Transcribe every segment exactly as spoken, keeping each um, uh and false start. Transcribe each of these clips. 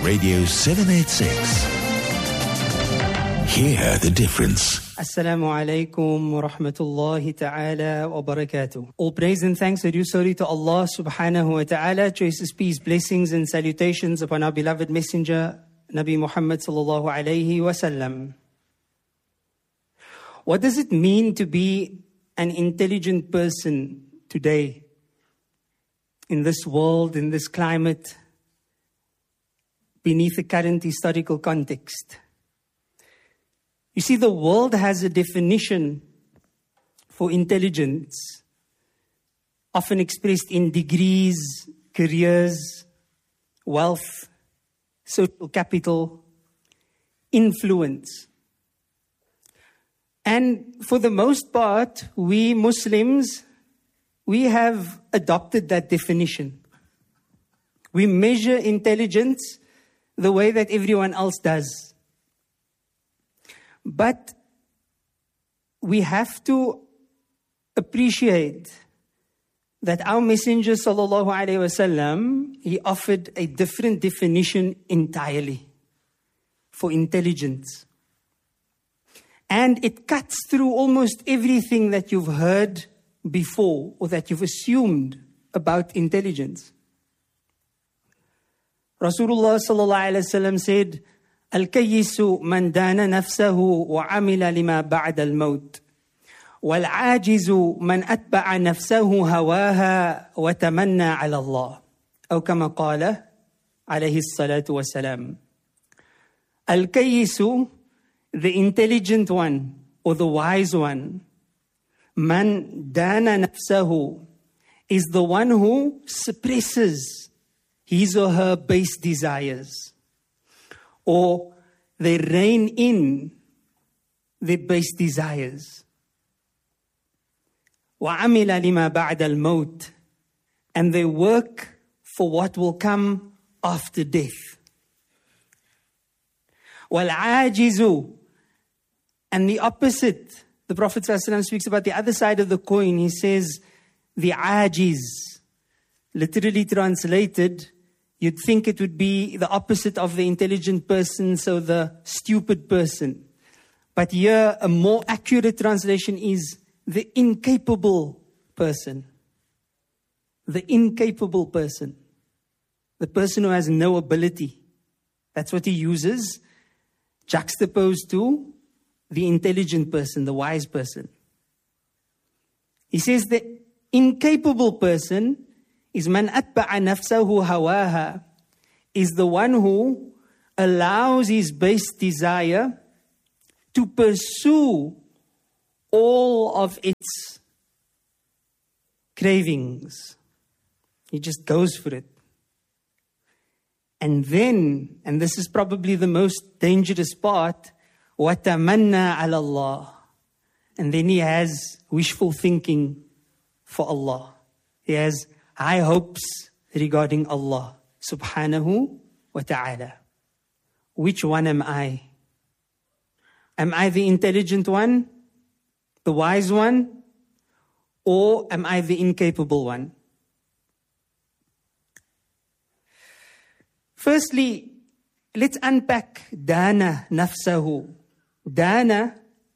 Radio seven eighty-six. Hear the difference. Assalamu alaikum wa rahmatullahi ta'ala wa barakatuh. All praise and thanks are due solely to Allah subhanahu wa ta'ala. Choices, peace, blessings and salutations upon our beloved messenger, Nabi Muhammad sallallahu alayhi wa sallam. What does it mean to be an intelligent person today? In this world, in this climate, beneath the current historical context. You see, the world has a definition for intelligence, often expressed in degrees, careers, wealth, social capital, influence. And for the most part, we Muslims, we have adopted that definition. We measure intelligence the way that everyone else does. But we have to appreciate that our Messenger sallallahu alaihi wasallam, he offered a different definition entirely for intelligence. And it cuts through almost everything that you've heard before or that you've assumed about intelligence. Rasulullah sallallahu alaihi wasallam said, "Al-kayyisu man dana nafsahu wa amila lima ba'da al-maut, wal-ajizu man atba'a nafsahu hawaha wa tamanna 'ala Allah." Aw kama qala alayhi salatu wa salam. Al-kayyisu, the intelligent one or the wise one, man dana nafsahu, is the one who suppresses his or her base desires, or they rein in their base desires. وَعَمِلَ لِمَا بَعْدَ الْمَوْتِ, and they work for what will come after death. وَالْعَاجِزُ, and the opposite, the Prophet ﷺ speaks about the other side of the coin. He says, the ajiz, literally translated, you'd think it would be the opposite of the intelligent person, so the stupid person. But here, a more accurate translation is the incapable person. The incapable person. The person who has no ability. That's what he uses, juxtaposed to the intelligent person, the wise person. He says the incapable person is man atba'a nafsahu hawaha, is the one who allows his base desire to pursue all of its cravings. He just goes for it. And then, and this is probably the most dangerous part, وَتَمَنَّى عَلَى اللَّهِ, and then he has wishful thinking for Allah. He has high hopes regarding Allah subhanahu wa ta'ala. Which one am I? Am I the intelligent one, the wise one, or am I the incapable one? Firstly, let's unpack dana nafsahu. Dana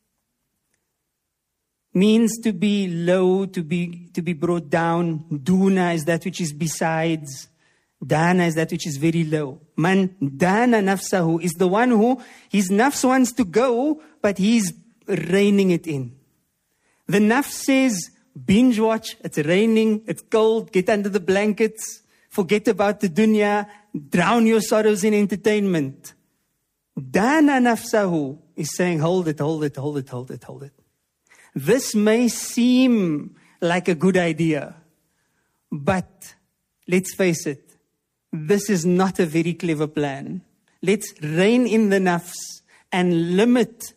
means to be low, to be to be brought down. Duna is that which is besides. Dana is that which is very low. Man dana nafsahu is the one who his nafs wants to go, but he's reining it in. The nafs says, binge watch, it's raining, it's cold, get under the blankets, forget about the dunya, drown your sorrows in entertainment. Dana nafsahu is saying, hold it, hold it, hold it, hold it, hold it. This may seem like a good idea, but let's face it, this is not a very clever plan. Let's rein in the nafs and limit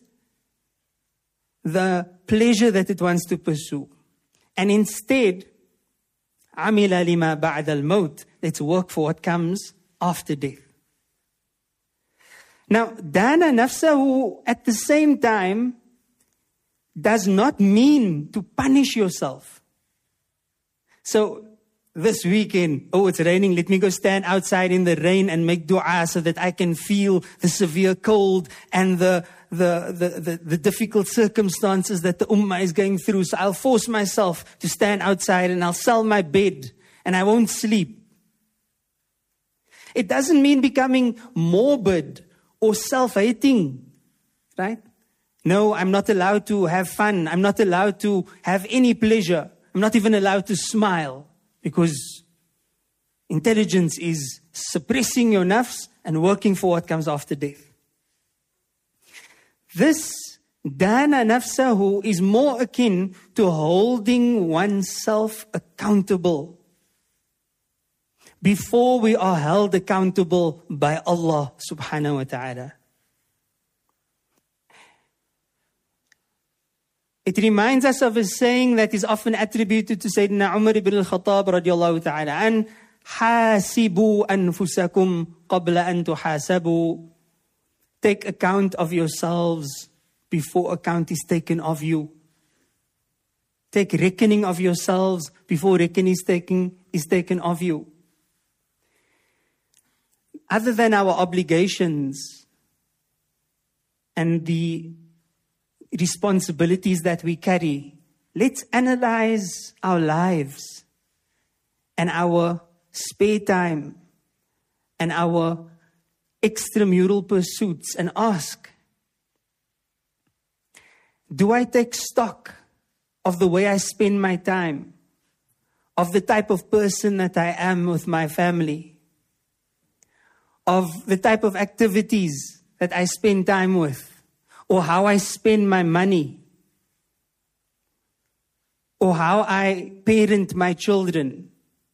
the pleasure that it wants to pursue. And instead, amila lima ba'd al-maut, let's work for what comes after death. Now, dana nafsahu at the same time does not mean to punish yourself. So this weekend, oh, it's raining, let me go stand outside in the rain and make dua so that I can feel the severe cold and the, the, the, the, the difficult circumstances that the ummah is going through. So I'll force myself to stand outside and I'll sell my bed and I won't sleep. It doesn't mean becoming morbid or self-hating, right? No, I'm not allowed to have fun. I'm not allowed to have any pleasure. I'm not even allowed to smile. Because intelligence is suppressing your nafs and working for what comes after death. This dana nafsahu is more akin to holding oneself accountable before we are held accountable by Allah subhanahu wa ta'ala. It reminds us of a saying that is often attributed to Sayyidina Umar ibn al-Khattab radiallahu ta'ala an, Hasibu anfusakum qabla an tuhasabu. Take account of yourselves before account is taken of you. Take reckoning of yourselves before reckoning is taken, is taken of you. Other than our obligations and the responsibilities that we carry, let's analyze our lives and our spare time and our extramural pursuits and ask, do I take stock of the way I spend my time, of the type of person that I am with my family, of the type of activities that I spend time with, or how I spend my money, or how I parent my children,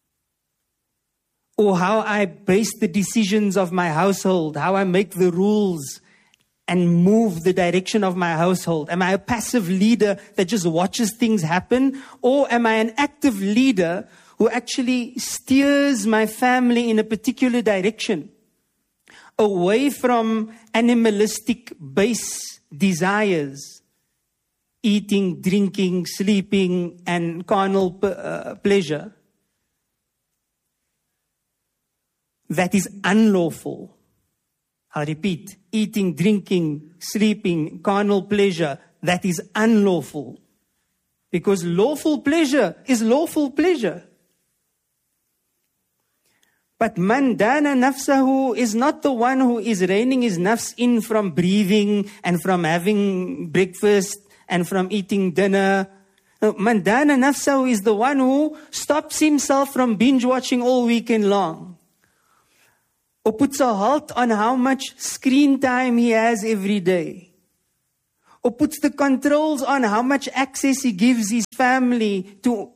or how I base the decisions of my household, how I make the rules and move the direction of my household? Am I a passive leader that just watches things happen? Or am I an active leader who actually steers my family in a particular direction, away from animalistic base desires, eating, drinking, sleeping, and carnal uh, pleasure that is unlawful? I'll repeat, eating, drinking, sleeping, carnal pleasure that is unlawful. Because lawful pleasure is lawful pleasure. But man dana nafsahu is not the one who is reining his nafs in from breathing and from having breakfast and from eating dinner. No, man dana nafsahu is the one who stops himself from binge watching all weekend long, or puts a halt on how much screen time he has every day, or puts the controls on how much access he gives his family to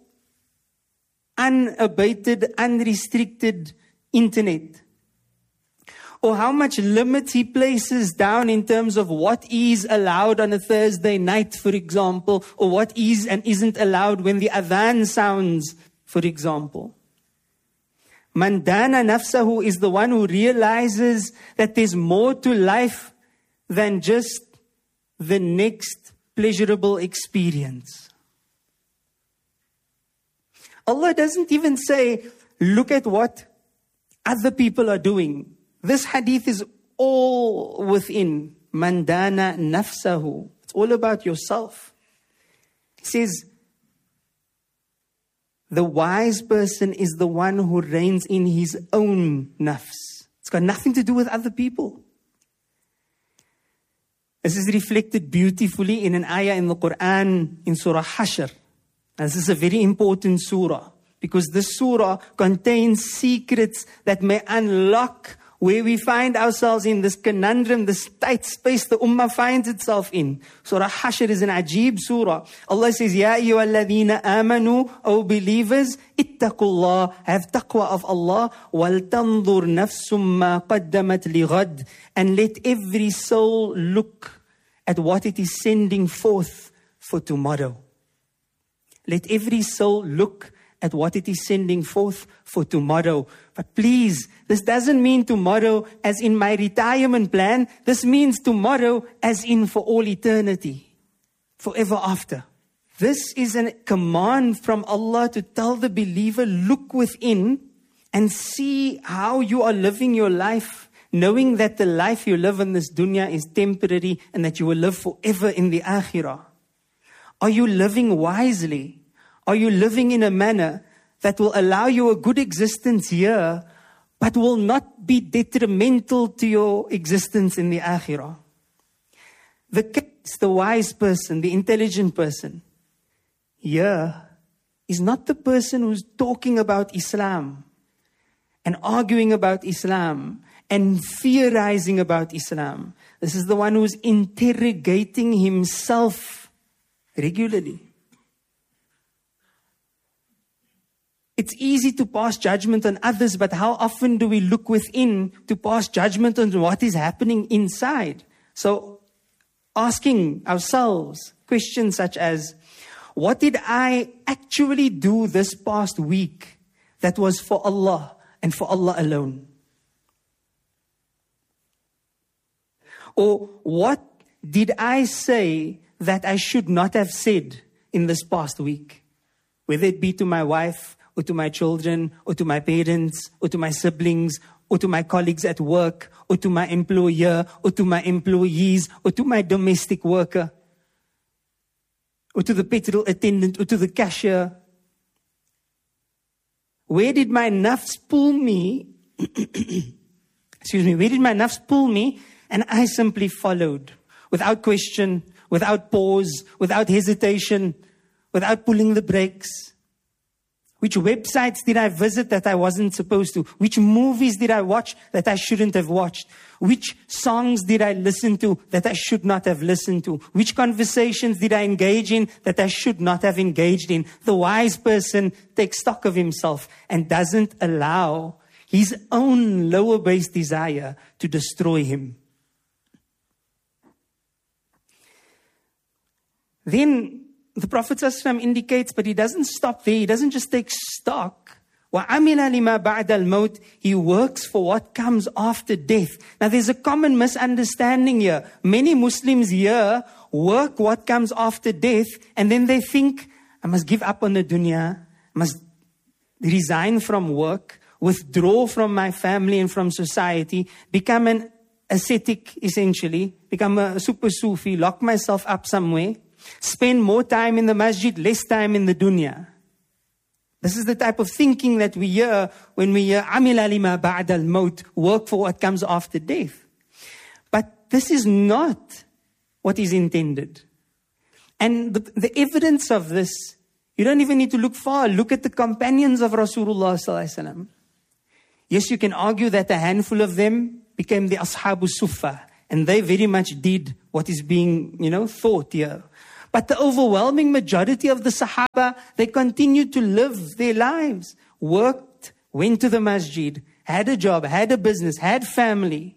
unabated, unrestricted internet, or how much limits he places down in terms of what is allowed on a Thursday night, for example, or what is and isn't allowed when the adhan sounds, for example. Man dana nafsahu is the one who realizes that there's more to life than just the next pleasurable experience. Allah doesn't even say, look at what other people are doing. This hadith is all within man dana nafsahu. It's all about yourself. It says, the wise person is the one who reigns in his own nafs. It's got nothing to do with other people. This is reflected beautifully in an ayah in the Quran in Surah Hashr. And this is a very important surah, because this surah contains secrets that may unlock where we find ourselves in this conundrum, this tight space the ummah finds itself in. Surah Hashr is an ajib surah. Allah says, Ya ayyuhalladhina amanu, O believers, ittaqullah, have taqwa of Allah, wal tanzur nafsum ma qaddamat lighad, and let every soul look at what it is sending forth for tomorrow. Let every soul look at what it is sending forth for tomorrow. But please, this doesn't mean tomorrow as in my retirement plan. This means tomorrow as in for all eternity, forever after. This is a command from Allah to tell the believer, look within and see how you are living your life, knowing that the life you live in this dunya is temporary and that you will live forever in the akhirah. Are you living wisely? Are you living in a manner that will allow you a good existence here, but will not be detrimental to your existence in the akhirah? The case, the wise person, the intelligent person, here is not the person who's talking about Islam and arguing about Islam and theorizing about Islam. This is the one who's interrogating himself regularly. It's easy to pass judgment on others, but how often do we look within to pass judgment on what is happening inside? So, asking ourselves questions such as, what did I actually do this past week that was for Allah and for Allah alone? Or what did I say that I should not have said in this past week? Whether it be to my wife, or to my children, or to my parents, or to my siblings, or to my colleagues at work, or to my employer, or to my employees, or to my domestic worker, or to the petrol attendant, or to the cashier. Where did my nafs pull me? Excuse me, where did my nafs pull me? And I simply followed, without question, without pause, without hesitation, without pulling the brakes. Which websites did I visit that I wasn't supposed to? Which movies did I watch that I shouldn't have watched? Which songs did I listen to that I should not have listened to? Which conversations did I engage in that I should not have engaged in? The wise person takes stock of himself and doesn't allow his own lower base desire to destroy him. Then the Prophet ﷺ indicates, but he doesn't stop there. He doesn't just take stock. وَعَمِلَ لِمَا بَعْدَ الْمَوْتِ He works for what comes after death. Now there's a common misunderstanding here. Many Muslims here work what comes after death, and then they think, I must give up on the dunya, I must resign from work, withdraw from my family and from society, become an ascetic essentially, become a super Sufi, lock myself up somewhere, spend more time in the masjid, less time in the dunya. This is the type of thinking that we hear when we hear عَمِلَ لِمَا بَعْدَ الْمَوْتِ work for what comes after death. But this is not what is intended. And the, the evidence of this, you don't even need to look far. Look at the companions of Rasulullah sallallahu alaihi wasallam. Yes, you can argue that a handful of them became the Ashabu Sufa, and they very much did what is being, you know, thought here. But the overwhelming majority of the Sahaba, they continued to live their lives, worked, went to the masjid, had a job, had a business, had family.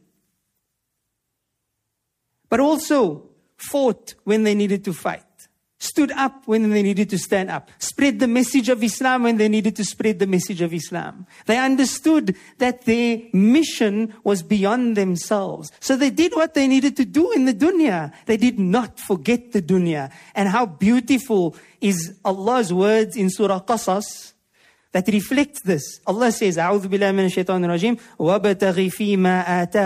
But also fought when they needed to fight, stood up when they needed to stand up, spread the message of Islam when they needed to spread the message of Islam. They understood that their mission was beyond themselves. So they did what they needed to do in the dunya. They did not forget the dunya. And how beautiful is Allah's words in Surah Qasas that reflects this. Allah says, أعوذ بالله من الشيطان الرجيم وَابْتَغِ فِي مَا آتَاكَ